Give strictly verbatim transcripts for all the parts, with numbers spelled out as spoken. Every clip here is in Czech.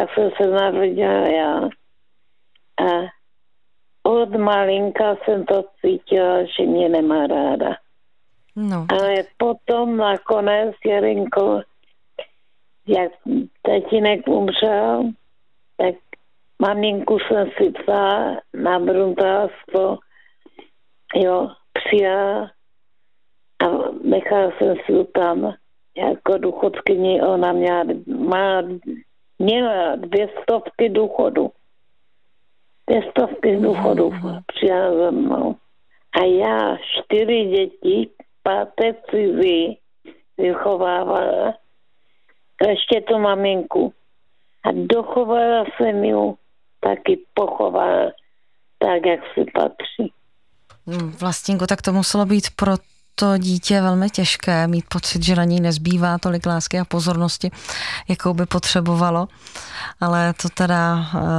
tak jsem se narodila já. A od malinka jsem to cítila, že mě nemá ráda. No. Ale potom nakonec, Jelinko, jak tatínek umřel, tak maminku jsem si vzala na bruntárstvo, jo, přijala a nechala jsem si tam jako důchodkyni, ona měla, má, měla dvě stovky důchodu. Dvě stovky důchodu mm-hmm. přijala za mnou. A já čtyři děti, páté cizí, vychovávala, ještě tu maminku. A dochovala jsem ju, taky pochovala tak, jak si patří. Vlastínku, tak to muselo být pro to dítě velmi těžké, mít pocit, že na ní nezbývá tolik lásky a pozornosti, jakou by potřebovalo. Ale to teda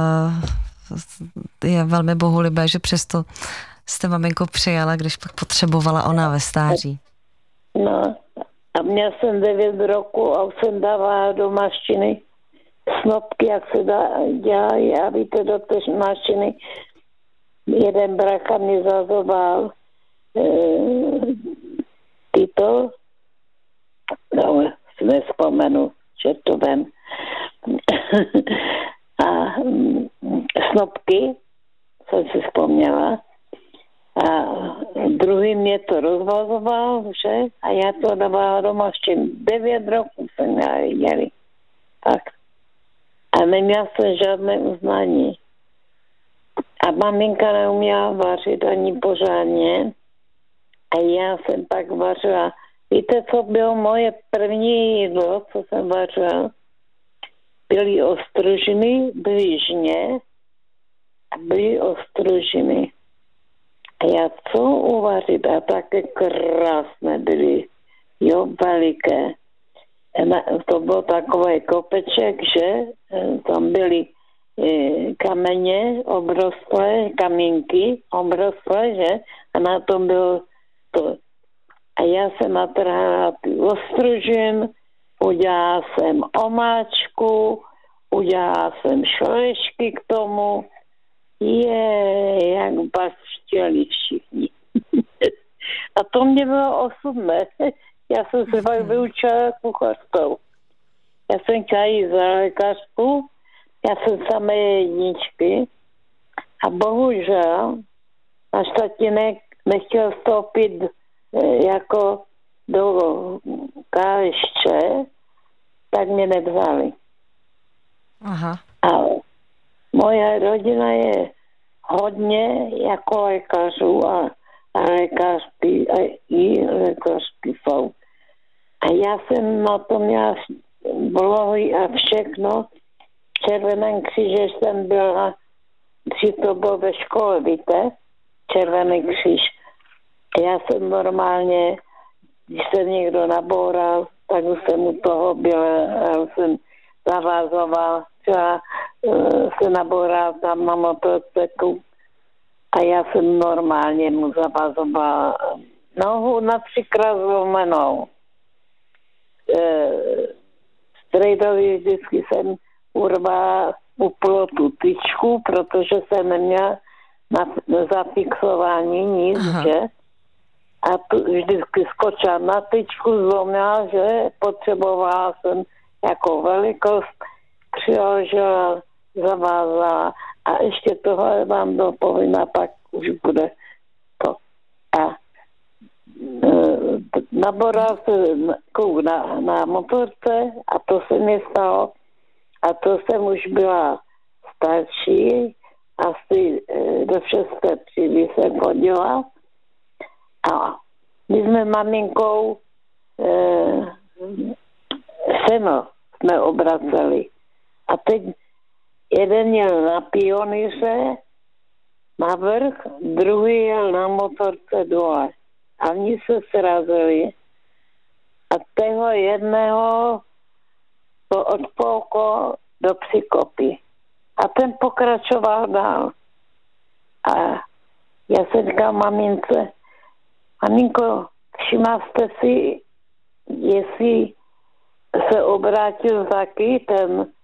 uh, je velmi bohulibé, že přesto jste maminku přijala, když pak potřebovala ona ve stáří. No a měl jsem devět roku a už jsem dávala do mašiny snopky, jak se dá, dělají, a víte, do té mašiny jeden brácha mě zazoval e, tyto, no, si nespomenu, že to vem. A mm, snopky, jsem si vzpomněla, a druhý mě to rozvazoval, že? A já to dávala do mašiny. Devět roků jsem měla viděli. Tak. A neměla jsem žádné uznání. A maminka neuměla vařit ani pořádně. A já jsem pak vařila. Víte, co bylo moje první jídlo, co jsem vařila? Byly ostružiny, byly žně a byly ostružiny. A já co uvařit? A také krásné byly. Jo, veliké. To byl takový kopeček, že tam byly kameně obrostlé, kamínky obrostlé, že? A na tom bylo to. A já jsem natrhala ty ostružin, udělala jsem omáčku, udělala jsem šlešky k tomu. Je, jak baštěli všichni. A to mě bylo osudné. Já jsem se pak vyučila kuchařkou. Já jsem chtěla jít za lékařku, já jsem samé jedničky a bohužel náš tatínek nechtěl vstoupit jako do káště, tak mě nevzali. Aha. Ale moje rodina je hodně jako lékařů a, a lékařky a i lékařky jsou. A já jsem na to měla blohy a všechno. V Červeném kříži jsem byla, když to bylo ve škole, víte, Červený kříž. A já jsem normálně, když se někdo naboural, tak už jsem u toho byla, já jsem zavázovala, třeba se naboural tam na motocyklu a já jsem normálně mu zavazovala nohu například zlomenou. E, Strejdovi vždycky jsem urvala uplo tu tyčku, protože jsem neměla na zafixování nic, Aha. že? A tu vždycky skočila na tyčku, zlomila, že potřebovala jsem jako velikost, přiložila, zavázala a ještě tohle vám dopovím a pak už bude to. A e, naboral se kluk na, na motorce a to se mi stalo a to jsem už byla starší, asi e, do šesté třídy jsem chodila a my jsme maminkou e, seno jsme obraceli. A teď jeden jel na pionýře na vrch, druhý jel na motorce dole. A oni se srazili. A toho jedného to odpouko do přikopy. A ten pokračoval dál. A já se říkám mamince, maminko, všimla jste si, jestli se obrátil taky ten